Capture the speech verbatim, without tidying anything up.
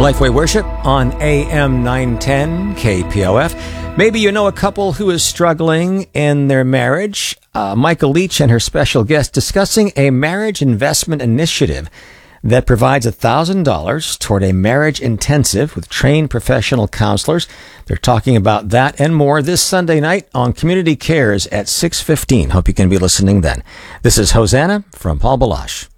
Lifeway Worship on A M nine ten K P O F. Maybe you know a couple who is struggling in their marriage. Uh, Michael Leach and her special guest discussing a marriage investment initiative that provides one thousand dollars toward a marriage intensive with trained professional counselors. They're talking about that and more this Sunday night on Community Cares at six fifteen. Hope you can be listening then. This is Hosanna from Paul Balash.